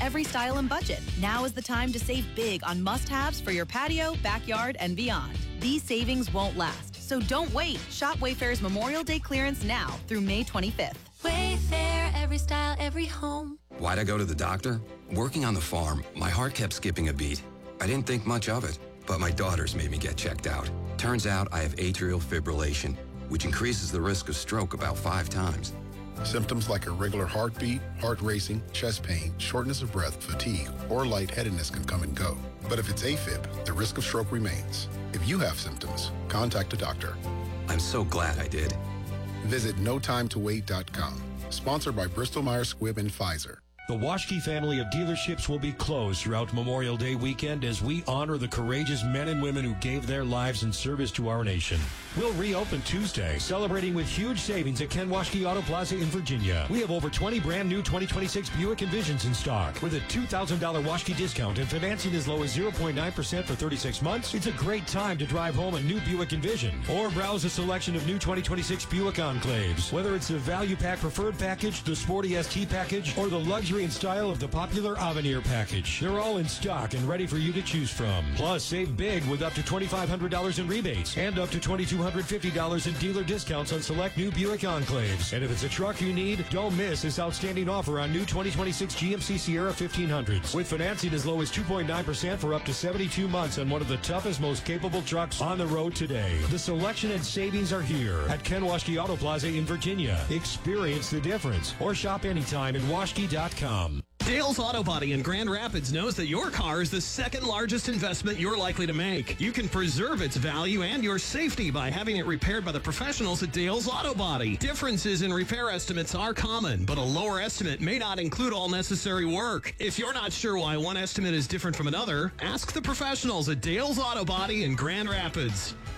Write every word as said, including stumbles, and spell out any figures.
every style and budget. Now is the time to save big on must-haves for your patio, backyard, and beyond. These savings won't last, so don't wait. Shop Wayfair's Memorial Day clearance now through May twenty-fifth. Wayfair, every style, every home. Why'd I go to the doctor? Working on the farm, my heart kept skipping a beat. I didn't think much of it, but my daughters made me get checked out. Turns out I have atrial fibrillation, which increases the risk of stroke about five times. Symptoms like irregular heartbeat, heart racing, chest pain, shortness of breath, fatigue, or lightheadedness can come and go. But if it's AFib, the risk of stroke remains. If you have symptoms, contact a doctor. I'm so glad I did. Visit no time to wait dot com. Sponsored by Bristol-Myers Squibb and Pfizer. The Waschke family of dealerships will be closed throughout Memorial Day weekend as we honor the courageous men and women who gave their lives in service to our nation. We'll reopen Tuesday, celebrating with huge savings at Ken Waschke Auto Plaza in Virginia. We have over twenty brand new twenty twenty-six Buick Envisions in stock with a two thousand dollars Waschke discount and financing as low as zero point nine percent for thirty-six months. It's a great time to drive home a new Buick Envision or browse a selection of new twenty twenty-six Buick Enclaves. Whether it's the Value Pack Preferred Package, the Sporty S T Package, or the luxury and style of the popular Avenir package. They're all in stock and ready for you to choose from. Plus, save big with up to twenty-five hundred dollars in rebates and up to two thousand two hundred fifty dollars in dealer discounts on select new Buick Enclaves. And if it's a truck you need, don't miss this outstanding offer on new twenty twenty-six G M C Sierra fifteen hundreds. With financing as low as two point nine percent for up to seventy-two months on one of the toughest, most capable trucks on the road today. The selection and savings are here at Ken Waschke Auto Plaza in Virginia. Experience the difference or shop anytime at waschke dot com. Dale's Auto Body in Grand Rapids knows that your car is the second largest investment you're likely to make. You can preserve its value and your safety by having it repaired by the professionals at Dale's Auto Body. Differences in repair estimates are common, but a lower estimate may not include all necessary work. If you're not sure why one estimate is different from another, ask the professionals at Dale's Auto Body in Grand Rapids.